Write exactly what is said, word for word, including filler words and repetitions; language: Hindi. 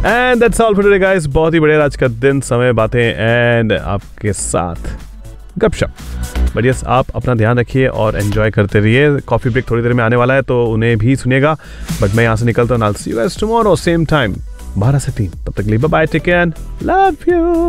And that's all for today guys. बहुत ही बढ़िया आज का दिन, समय, बातें एंड आपके साथ गपशप। बट यस, आप अपना ध्यान रखिए और एंजॉय करते रहिए। कॉफी ब्रेक थोड़ी देर में आने वाला है तो उन्हें भी सुनिएगा। बट मैं यहाँ से निकलता हूँ। सी you guys tomorrow same time बारह से तीन। तब तक के लिए bye bye, take care and love you.